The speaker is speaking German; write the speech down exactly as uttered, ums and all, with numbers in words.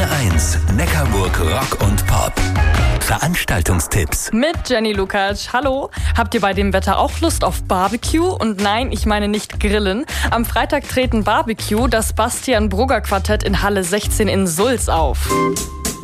Antenne eins Neckarburg Rock und Pop. Veranstaltungstipps mit Jenny Lukacs. Hallo. Habt ihr bei dem Wetter auch Lust auf Barbecue? Und nein, ich meine nicht Grillen. Am Freitag treten Barbecue, das Bastian Brugger Quartett in Halle sechzehn in Sulz auf.